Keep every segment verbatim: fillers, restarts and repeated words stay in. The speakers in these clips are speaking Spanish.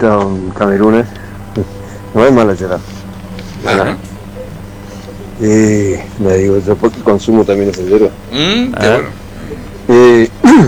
con Camerún. No es mala llorar. Ajá. Y me digo, yo porque consumo también ese hierba. Mm, qué bueno. Eh,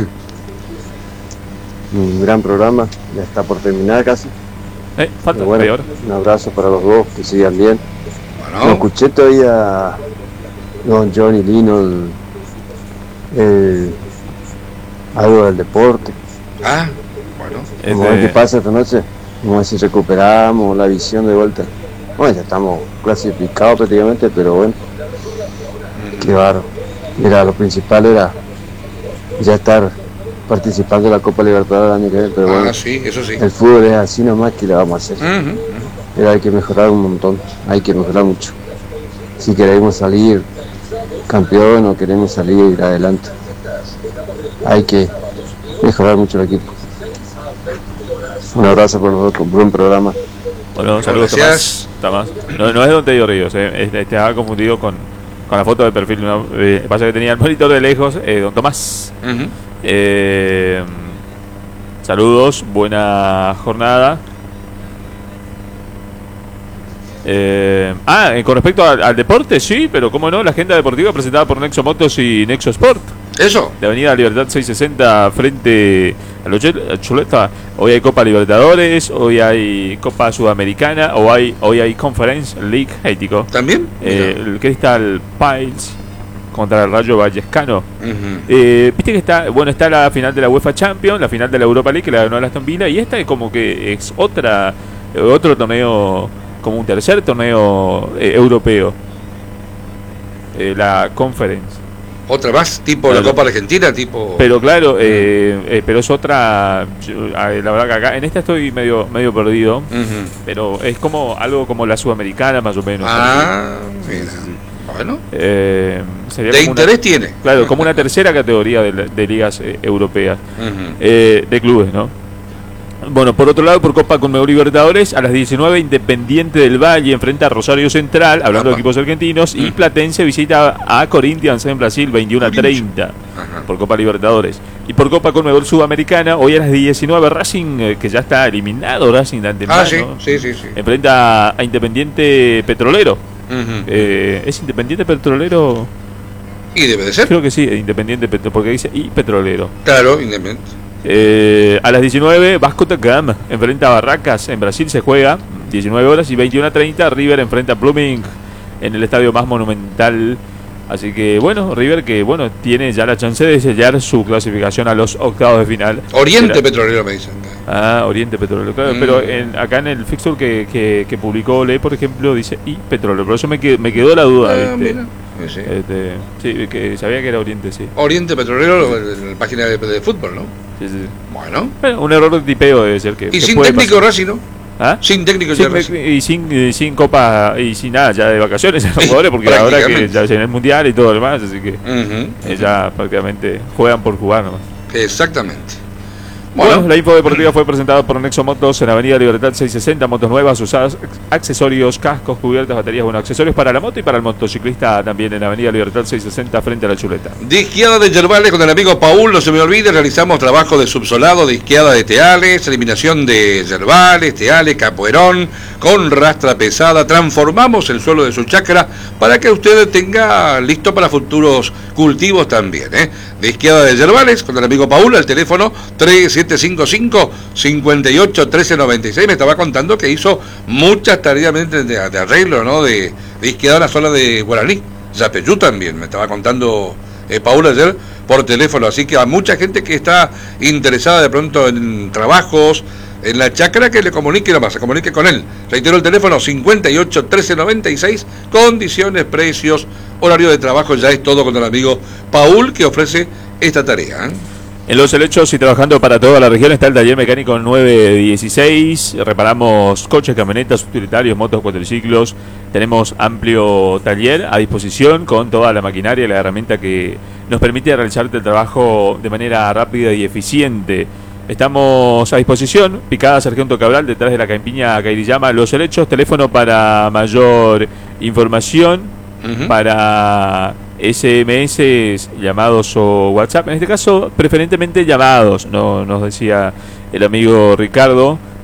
un gran programa, ya está por terminar casi. Eh, falta bueno, media hora. un abrazo para los dos, que sigan bien. Bueno. No escuché todavía Don Johnny Lino, el, el, algo del deporte. Ah, bueno. Vamos a ver qué pasa esta noche. Vamos a ver si recuperamos la visión de vuelta. Bueno, ya estamos clasificados prácticamente, pero bueno, qué bárbaro. Era lo principal, era ya estar participando en la Copa Libertadores del año que viene, pero Ah, bueno, sí, eso sí. el fútbol es así nomás, que le vamos a hacer. Uh-huh, uh-huh. Pero hay que mejorar un montón, hay que mejorar mucho. Si queremos salir campeón o queremos salir adelante, hay que mejorar mucho el equipo. Un abrazo por los dos, con buen programa. Bueno, saludos, Tomás. Tomás. No, no es Don Teddy Ríos, eh. Estaba confundido con, con la foto de perfil, ¿no? Eh, pasa que tenía el monitor de lejos, eh, Don Tomás. Uh-huh. eh, saludos, buena jornada. Eh, ah, con respecto al, al deporte, sí, pero cómo no, la agenda deportiva presentada por Nexo Motos y Nexo Sport. Eso. De Avenida Libertad seiscientos sesenta frente a la Chuleta. Hoy hay Copa Libertadores, hoy hay Copa Sudamericana, o hay, hoy hay Conference League Haitico. ¿También? Eh, el Crystal Piles contra el Rayo Vallecano. Uh-huh. Eh, Viste que está, bueno, está la final de la UEFA Champions, la final de la Europa League que la ganó el Aston Villa, y esta es como que es otra, otro torneo, como un tercer torneo eh, europeo. Eh, la Conference. Otra más, tipo claro. La Copa Argentina, tipo... Pero claro, eh, eh, pero es otra, yo, la verdad que acá, en esta estoy medio medio perdido, uh-huh. pero es como algo como la Sudamericana más o menos. Ah, mira. Bueno. Eh, sería de como interés una, tiene. Claro, como una tercera categoría de, de ligas eh, europeas, uh-huh. eh, de clubes, ¿no? Bueno, por otro lado, por Copa Conmebol Libertadores, a las diecinueve Independiente del Valle enfrenta a Rosario Central, hablando Opa. de equipos argentinos, mm. y Platense visita a Corinthians en Brasil, veintiuno a treinta, por Copa Libertadores. Y por Copa Conmebol Sudamericana, hoy a las diecinueve Racing, eh, que ya está eliminado, Racing de antemano, ah, sí, sí, sí, sí. enfrenta a Independiente Petrolero. Uh-huh. eh, ¿Es Independiente Petrolero? Y debe de ser. Creo que sí, Independiente Petrolero, porque dice y Petrolero. Claro, Independiente. Eh, a las diecinueve Vasco da Gama enfrenta a Barracas, en Brasil se juega diecinueve horas, y veintiuno a treinta River enfrenta a Blooming en el estadio más monumental. Así que bueno, River que bueno tiene ya la chance de sellar su clasificación a los octavos de final. Oriente Era, Petrolero me dicen. Ah, Oriente Petrolero, claro, mm. pero en, acá en el fixture que, que, que publicó Lee, por ejemplo, dice y Petrolero, por eso me quedó, me quedó la duda, ah, ¿viste? Mira. Sí. Este, sí, que sabía que era Oriente, sí. Oriente Petrolero, en la página de, de fútbol, ¿no? Sí, sí. Bueno. bueno. Un error de tipeo debe ser que. Y que sin técnico pasar. Racing, ¿no? ¿Ah? Sin técnico sin, Racing. Y sin, y sin copa y sin nada ya de vacaciones los jugadores, porque ahora que ya en el mundial y todo lo demás, así que uh-huh. ya prácticamente juegan por jugar nomás. Exactamente. Bueno, bueno, la info deportiva fue presentada por Nexo Motos en Avenida Libertad seiscientos sesenta, motos nuevas, usadas, accesorios, cascos, cubiertas, baterías, bueno, accesorios para la moto y para el motociclista también en Avenida Libertad seiscientos sesenta frente a la Chuleta. Disqueada de yerbales con el amigo Paul, no se me olvide, realizamos trabajo de subsolado, disqueada de teales, eliminación de yerbales, teales, capuerón, con rastra pesada, transformamos el suelo de su chacra para que usted tenga listo para futuros cultivos también, ¿eh? Disqueada de yerbales con el amigo Paul, al teléfono tres siete cinco cinco, cinco ocho, uno tres nueve seis. Me estaba contando que hizo muchas tareas de, de, de arreglo, ¿no? De, de izquierda en la zona de Guaraní, Yapeyú también, me estaba contando eh, Paul ayer por teléfono, así que a mucha gente que está interesada de pronto en trabajos en la chacra, que le comunique nomás, se comunique con él. Reitero el teléfono cinco ocho, uno tres nueve seis, condiciones, precios, horario de trabajo, ya es todo con el amigo Paul que ofrece esta tarea, ¿eh? En Los Helechos y trabajando para toda la región está el taller mecánico nueve dieciséis. Reparamos coches, camionetas, utilitarios, motos, cuatriciclos. Tenemos amplio taller a disposición con toda la maquinaria y la herramienta que nos permite realizar el trabajo de manera rápida y eficiente. Estamos a disposición, Picada Sargento Cabral, detrás de la campiña Cairiyama, Los Helechos. Teléfono para mayor información, uh-huh. para S M S, llamados o WhatsApp, en este caso preferentemente llamados, no, nos decía el amigo Ricardo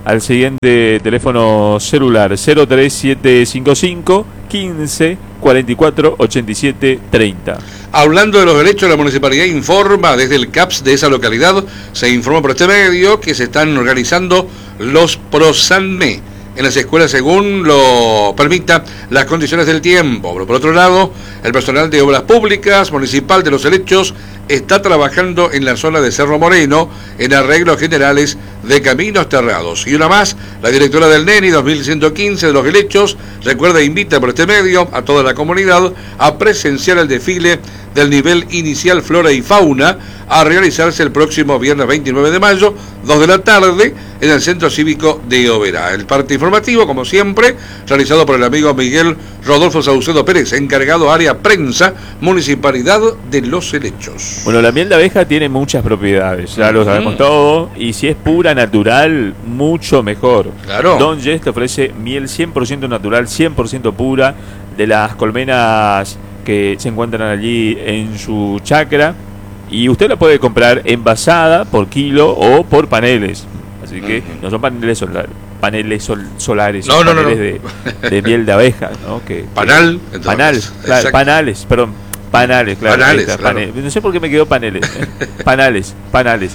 al siguiente teléfono celular cero tres siete cinco cinco quince cuarenta y cuatro ochenta y siete treinta. Hablando de los derechos, la municipalidad informa desde el C A P S de esa localidad, se informó por este medio que se están organizando los PROSANME en las escuelas según lo permita las condiciones del tiempo. Pero por otro lado, el personal de Obras Públicas Municipal de Los Helechos está trabajando en la zona de Cerro Moreno en arreglos generales de caminos terrados. Y una más, la directora del NENI dos mil ciento quince de Los Helechos recuerda e invita por este medio a toda la comunidad a presenciar el desfile del nivel inicial Flora y Fauna a realizarse el próximo viernes veintinueve de mayo, dos de la tarde, en el Centro Cívico de Oberá. El parte informativo, como siempre, realizado por el amigo Miguel Rodolfo Saucedo Pérez, encargado área prensa, Municipalidad de Los Helechos. Bueno, la miel de abeja tiene muchas propiedades, ya lo sabemos mm. todo, y si es pura, natural, mucho mejor. Claro. Don Jess te ofrece miel cien por ciento natural, cien por ciento pura, de las colmenas que se encuentran allí en su chacra, y usted la puede comprar envasada por kilo o por paneles. Así que uh-huh. no son paneles solares, paneles sol, solares, no, son no, paneles no, no. De, de miel de abeja, ¿no? Que, Panal, que, panal, claro, panales, perdón, panales, claro, panales, está, claro. Panel, no sé por qué me quedó paneles, ¿eh? panales, panales.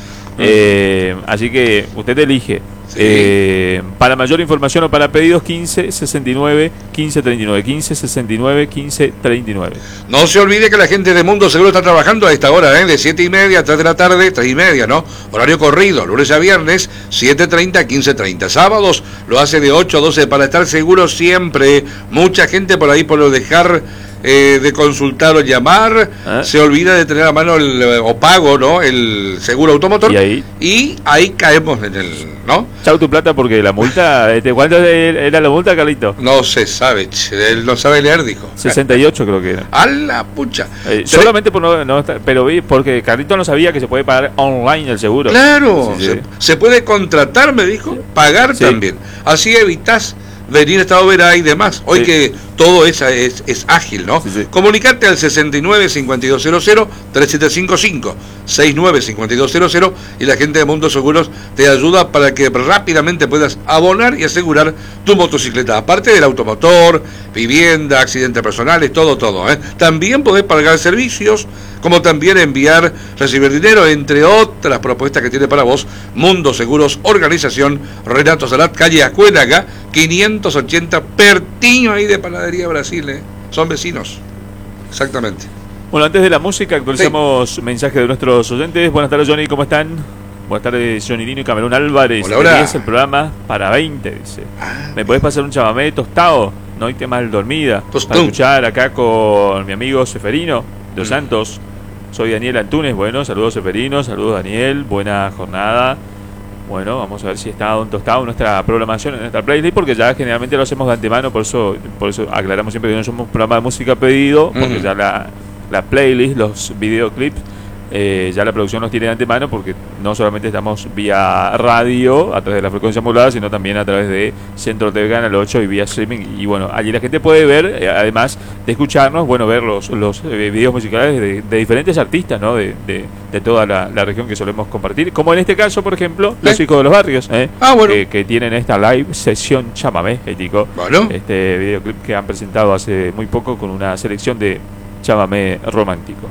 Eh, así que usted elige. Sí. Eh, para mayor información o para pedidos quince sesenta y nueve quince treinta y nueve, quince sesenta y nueve quince treinta y nueve. No se olvide que la gente de Mundo Seguro está trabajando a esta hora, ¿eh? De siete y media a tres de la tarde, tres y media, ¿no? Horario corrido, lunes a viernes, siete treinta, quince treinta. Sábados lo hace de ocho a doce para estar seguro siempre. Mucha gente por ahí por lo dejar eh, de consultar o llamar, ¿eh? Se olvida de tener a mano el o pago, ¿no? El seguro automotor. Y ahí, y ahí caemos en el, ¿no? Chau tu plata porque la multa, este, ¿cuánto era la multa, Carlito? No se sabe, él no sabe leer, dijo. sesenta y ocho creo que era. A la pucha. Eh, solamente por no, no estar, pero vi porque Carlito no sabía que se puede pagar online el seguro. Claro, sí, sí. Se, se puede contratar, me dijo, pagar sí. también. Así evitas venir a Estado Verá y demás. Hoy sí. que todo es, es, es ágil, ¿no? Sí, sí. Comunicate al sesenta y nueve cincuenta y dos cero cero treinta y siete cincuenta y cinco, sesenta y nueve cincuenta y dos cero cero, y la gente de Mundo Seguros te ayuda para que rápidamente puedas abonar y asegurar tu motocicleta. Aparte del automotor, vivienda, accidentes personales, todo, todo, ¿eh? También podés pagar servicios, como también enviar, recibir dinero, entre otras propuestas que tiene para vos Mundo Seguros, Organización Renato Salat, calle Acuénaga, quinientos ochenta, Pertinho, ahí de Panadería Brasil, ¿eh? Son vecinos, exactamente. Bueno, antes de la música actualizamos sí. mensajes de nuestros oyentes. Buenas tardes, Johnny, ¿cómo están? Buenas tardes, Johnny Dino y Camerún Álvarez. Hola, hola. Es el programa para veinte, dice. ¿Me podés pasar un chamamé tostado? No hay mal dormida. Tostón. Para escuchar acá con mi amigo Seferino de Los mm. Santos. Soy Daniel Antunes. Bueno, saludos Seferino, saludos Daniel, buena jornada. Bueno, vamos a ver si está un tostado en nuestra programación, en nuestra playlist, porque ya generalmente lo hacemos de antemano, por eso por eso aclaramos siempre que no somos un programa de música pedido, porque uh-huh. ya la, la playlist, los videoclips, eh, ya la producción los tiene de antemano, porque no solamente estamos vía radio, a través de la frecuencia modulada, sino también a través de Centro T V Canal ocho y vía streaming. Y bueno, allí la gente puede ver, eh, además de escucharnos, bueno, ver los, los eh, videos musicales de, de diferentes artistas, ¿no? De, de, de toda la, la región que solemos compartir, como en este caso, por ejemplo, ¿Eh? Los Hijos de los Barrios, ¿eh? ah, bueno. que, que tienen esta live sesión chamamé, ético, bueno. este videoclip que han presentado hace muy poco con una selección de chamamé romántico.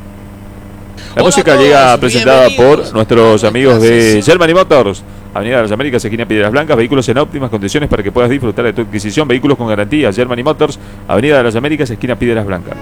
La Hola música todos, llega presentada por nuestros amigos de Germany Motors, Avenida de las Américas, esquina Piedras Blancas, vehículos en óptimas condiciones para que puedas disfrutar de tu adquisición, vehículos con garantía. Germany Motors, Avenida de las Américas, esquina Piedras Blancas.